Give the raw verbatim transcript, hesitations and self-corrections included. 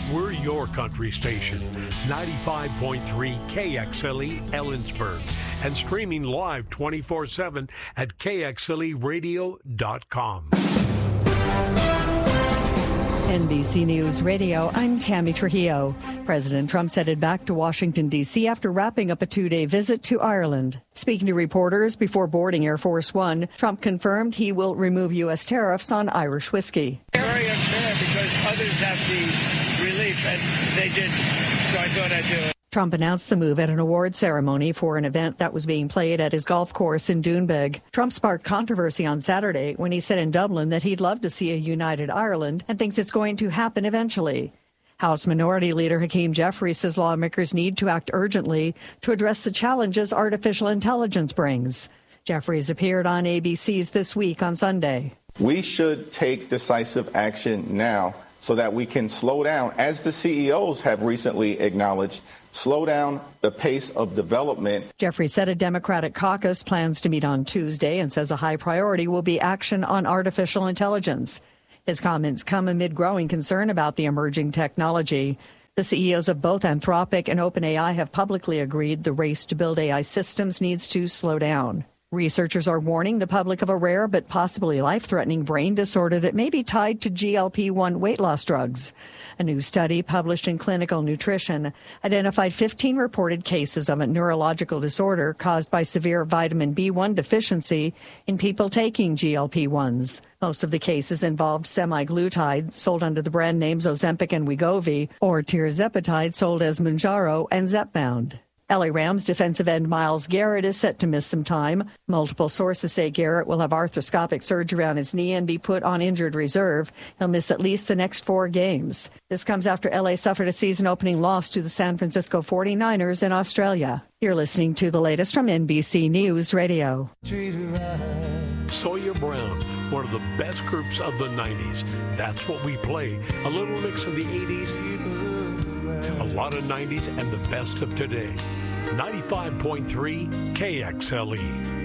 We're your country station, ninety-five point three K X L E Ellensburg, and streaming live twenty-four seven at K X L E radio dot com. N B C News Radio, I'm Tammy Trujillo. President Trump's headed back to Washington, D C after wrapping up a two-day visit to Ireland. Speaking to reporters before boarding Air Force One, Trump confirmed he will remove U S tariffs on Irish whiskey. Very unfair because others have the relief and they didn't, so I thought I'd do it. Trump announced the move at an award ceremony for an event that was being played at his golf course in Doonbeg. Trump sparked controversy on Saturday when he said in Dublin that he'd love to see a united Ireland and thinks it's going to happen eventually. House Minority Leader Hakeem Jeffries says lawmakers need to act urgently to address the challenges artificial intelligence brings. Jeffries appeared on A B C's This Week on Sunday. We should take decisive action now so that we can slow down, as the C E Os have recently acknowledged, slow down the pace of development. Jeffries said a Democratic caucus plans to meet on Tuesday and says a high priority will be action on artificial intelligence. His comments come amid growing concern about the emerging technology. The C E Os of both Anthropic and OpenAI have publicly agreed the race to build A I systems needs to slow down. Researchers are warning the public of a rare but possibly life-threatening brain disorder that may be tied to G L P one weight loss drugs. A new study published in Clinical Nutrition identified fifteen reported cases of a neurological disorder caused by severe vitamin B one deficiency in people taking G L P ones. Most of the cases involved semaglutide, sold under the brand names Ozempic and Wegovy, or tirzepatide, sold as Mounjaro and Zepbound. L A Rams defensive end Myles Garrett is set to miss some time. Multiple sources say Garrett will have arthroscopic surgery on his knee and be put on injured reserve. He'll miss at least the next four games. This comes after L A suffered a season-opening loss to the San Francisco forty-niners in Australia. You're listening to the latest from N B C News Radio. Sawyer Brown, one of the best groups of the nineties. That's what we play. A little mix of the eighties, a lot of nineties, and the best of today. ninety-five point three K X L E.